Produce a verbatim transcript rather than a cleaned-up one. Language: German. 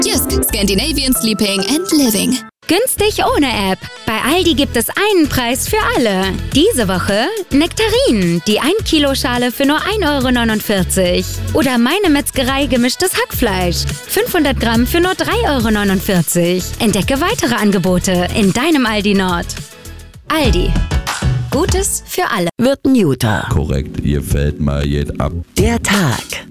Jysk, Scandinavian Sleeping and Living. Günstig ohne App. Bei Aldi gibt es einen Preis für alle. Diese Woche Nektarinen, die ein Kilo Schale für nur ein Euro neunundvierzig. Oder Meine Metzgerei gemischtes Hackfleisch. fünfhundert Gramm für nur drei Euro neunundvierzig. Entdecke weitere Angebote in deinem Aldi Nord. Aldi. Gutes für alle. Wird ein Jutta. Korrekt, ihr fällt mal jed ab. Der Tag.